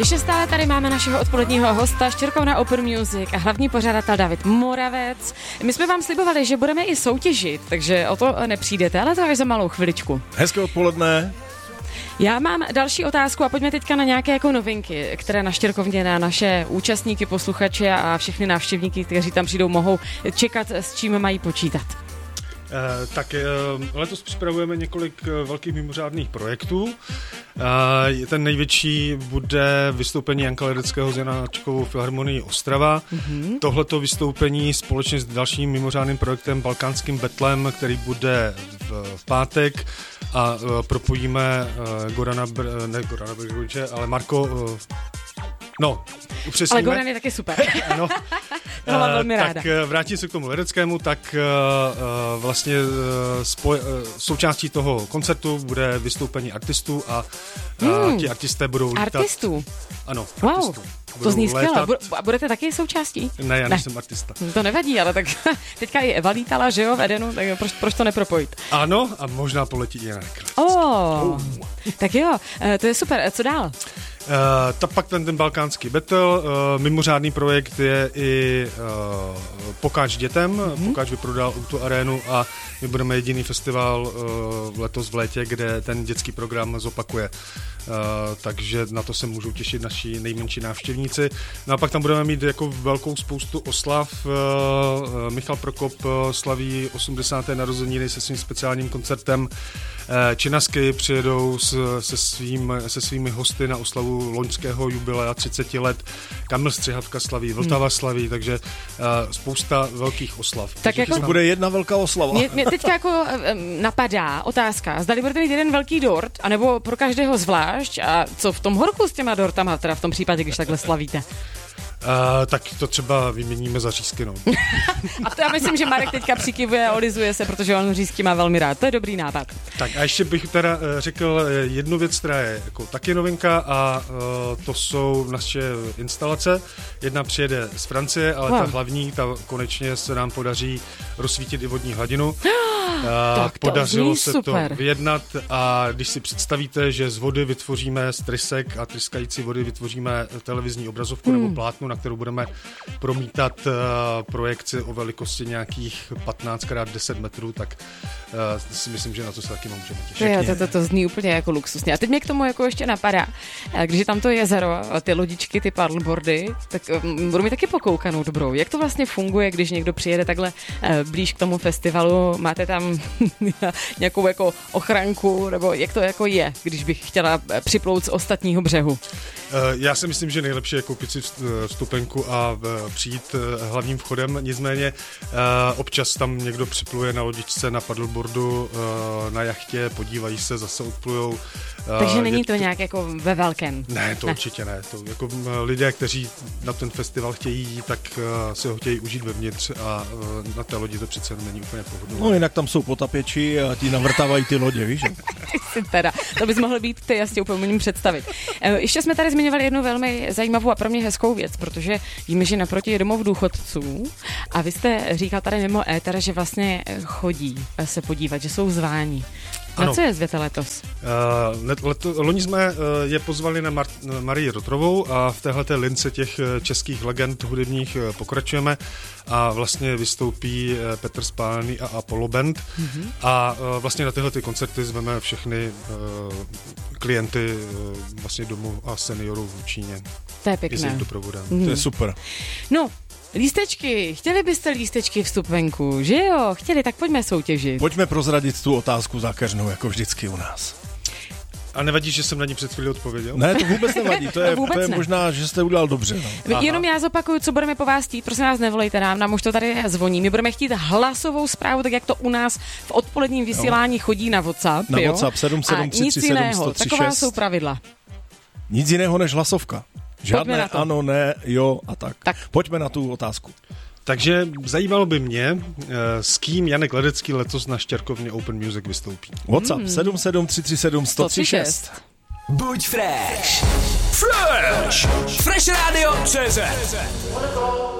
Ještě stále tady máme našeho odpoledního hosta, Štěrkou na Open Music a hlavní pořadatel David Moravec. My jsme vám slibovali, že budeme i soutěžit, takže o to nepřijdete, ale to až za malou chviličku. Hezké odpoledne. Já mám další otázku a pojďme teďka na nějaké jako novinky, které na Štěrkovně na naše účastníky, posluchače a všechny návštěvníky, kteří tam přijdou, mohou čekat, s čím mají počítat. Letos připravujeme několik velkých mimořádných projektů. Ten největší bude vystoupení Janka Ledeckého s Janáčkovou filharmonií Ostrava. Mm-hmm. Tohleto vystoupení společně s dalším mimořádným projektem Balkánským betlem, který bude v pátek a propojíme Marko... upřesníme. Ale Goran je taky super. Ano. To mám velmi ráda. Tak vrátím se k tomu Ledeckému, tak vlastně součástí toho koncertu bude vystoupení artistů a ti artisté budou lítat. Artistů? Ano, wow. artistů. To zní skvěle. Budete taky součástí? Ne, já nejsem artista. To nevadí, ale tak teďka i Eva lítala, že jo, v Edenu, tak proč to nepropojit? Ano, a možná poletí i Janek. Tak jo, to je super. Co dál? Pak ten Balkánský battle, mimořádný projekt je i Pokáč dětem, Pokáč vyprodal tu arénu a my budeme jediný festival letos v létě, kde ten dětský program zopakuje. Takže na to se můžou těšit naši nejmenší návštěvníci. No a pak tam budeme mít jako velkou spoustu oslav. Michal Prokop slaví 80. narozeniny se svým speciálním koncertem. Činasky přijedou se svými hosty na oslavu loňského jubilea 30 let. Kamil Střihavka slaví, Vltava slaví, takže spousta velkých oslav. Tak jako to bude jedna velká oslava. Mě teďka jako napadá otázka, zdali budete mít jeden velký dort, anebo pro každého zvlášť, a co v tom horku s těma dortama, teda v tom případě, když takhle slavíte? Tak to třeba vyměníme za řízky, no. A to já myslím, že Marek teďka přikivuje a olizuje se, protože on řízky má velmi rád. To je dobrý nápad. Tak a ještě bych teda řekl jednu věc, která je jako taky novinka a to jsou naše instalace. Jedna přijede z Francie, ale ta hlavní, ta konečně se nám podaří rozsvítit i vodní hladinu. Podařilo se super. To vyjednat a když si představíte, že z vody vytvoříme z trysek a tryskající vody vytvoříme televizní obrazovku nebo plátnu, na kterou budeme promítat projekci o velikosti nějakých 15x10 metrů, tak si myslím, že na to se taky můžeme těšit. To zní úplně jako luxusně. A teď mě k tomu jako ještě napadá, když je tam to jezero, ty lodičky, ty paddleboardy, tak budu mi taky pokoukanou dobrou. Jak to vlastně funguje, když někdo přijede takhle blíž k tomu festivalu? Máte tam nějakou jako ochranku, nebo jak to jako je, když bych chtěla připlout z ostatního břehu? Já si myslím, že nejlepší je koupit si vstupenku a přijít hlavním vchodem, nicméně občas tam někdo připluje na lodičce, na paddleboardu, na jachtě, podívají se, zase odplujou. Takže není to nějak jako ve velkém? Ne, to určitě ne. To jako lidé, kteří na ten festival chtějí jít, tak si ho chtějí užít vevnitř a na té lodi to přece není úplně pohodlné. No jinak tam jsou potapěči a ti navrtávají ty lodě, víš? Teda, to bys mohl být ty, já si tě úplně umím představit. Ještě jsme tady zmiňovali jednu velmi zajímavou a pro mě hezkou věc, protože víme, že naproti je domov důchodců a vy jste říkal tady mimo éter, že vlastně chodí se podívat, že jsou zváni. Na co je zvěte letos? Loni jsme je pozvali na Marii Rotrovou a v téhleté lince těch českých legend hudebních pokračujeme a vlastně vystoupí Petr Spálený a Apollo Band a vlastně na tyhle ty koncerty zveme všechny klienty vlastně domů a seniorů v Číně. To je pěkné. To je super. No, lístečky, chtěli byste lístečky vstupenku, že jo? Chtěli, tak pojďme soutěžit. Pojďme prozradit tu otázku zákeřnou, jako vždycky u nás. A nevadí, že jsem na ní před chvíli odpověděl? Ne, to vůbec nevadí, to je možná, že jste udělal dobře. No. Jenom já zopakuju, co budeme po vás chtít, prosím vás, nevolejte nám už to tady zvoní. My budeme chtít hlasovou zprávu, tak jak to u nás v odpoledním vysílání chodí na WhatsApp. Na WhatsApp 77337 136. Taková jsou pravidla. Nic jiného než hlasovka. Žádné ano, ne, jo a tak. Pojďme na tu otázku. Takže zajímalo by mě, s kým Janek Ledecký letos na Štěrkovně Open Music vystoupí. WhatsApp 77337 136. Buď fresh. Fresh Radio CZ.